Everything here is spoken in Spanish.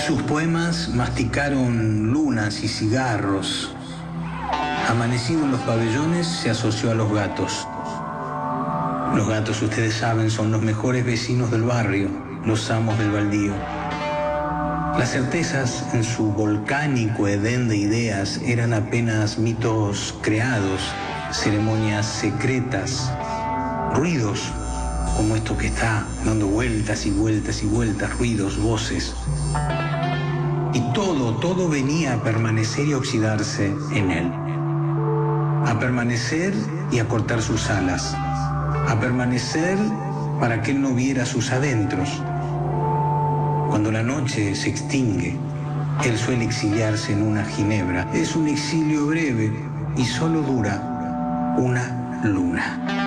Sus poemas masticaron lunas y cigarros. Amanecido en los pabellones, se asoció a los gatos. Los gatos, ustedes saben, son los mejores vecinos del barrio, los amos del baldío. Las certezas en su volcánico edén de ideas eran apenas mitos creados, ceremonias secretas, ruidos como esto que está dando vueltas y vueltas y vueltas, ruidos, voces. Y todo venía a permanecer y oxidarse en él. A permanecer y a cortar sus alas. A permanecer para que él no viera sus adentros. Cuando la noche se extingue, él suele exiliarse en una ginebra. Es un exilio breve y solo dura una luna.